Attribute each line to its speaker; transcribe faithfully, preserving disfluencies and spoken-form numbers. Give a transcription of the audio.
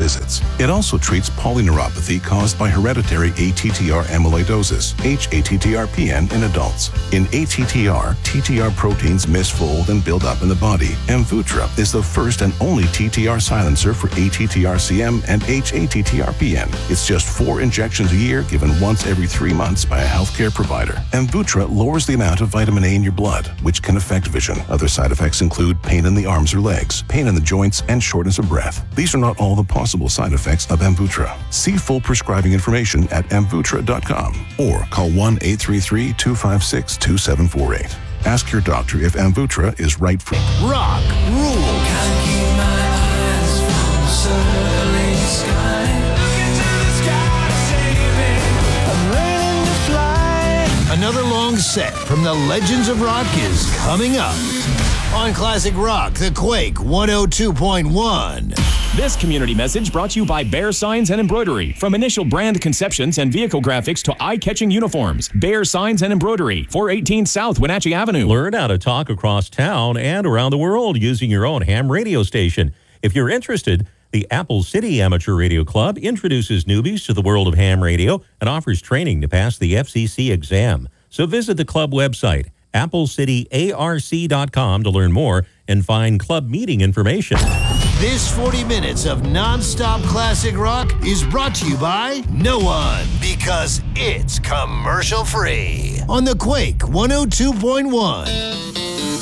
Speaker 1: visits. It also treats polyneuropathy caused by hereditary A T T R amyloidosis, H A T T R P N, in adults. In A T T R, T T R proteins misfold and build up in the body. Amvuttra is the first and only T T R silencer for A T T R C M and H A T T R P N. It's just four injections a year given once every three months by a healthcare provider. Amvuttra lowers the amount of vitamin A in your blood, which can affect vision. Other side effects include pain in the arms or legs, pain in the joints, and shortness of breath. These are not all the possible side effects of Amvuttra. See full prescribing information at amvuttra dot com or call one eight three three, two five six, two seven four eight. Ask your doctor if Amvuttra is right for you.
Speaker 2: Rock rules.
Speaker 3: Can't keep my eyes from the circling sky. Look into the sky, save me. I'm learning to fly.
Speaker 2: Another long set from the Legends of Rock is coming up on Classic Rock, the Quake one oh two point one.
Speaker 4: This community message brought to you by Bear Signs and Embroidery. From initial brand conceptions and vehicle graphics to eye-catching uniforms, Bear Signs and Embroidery, four eighteen South Wenatchee Avenue.
Speaker 5: Learn how to talk across town and around the world using your own ham radio station. If you're interested, the Apple City Amateur Radio Club introduces newbies to the world of ham radio and offers training to pass the F C C exam. So visit the club website, apple city A R C dot com, to learn more and find club meeting information.
Speaker 2: This forty minutes of non-stop classic rock is brought to you by no one, because it's commercial free on the Quake one oh two point one.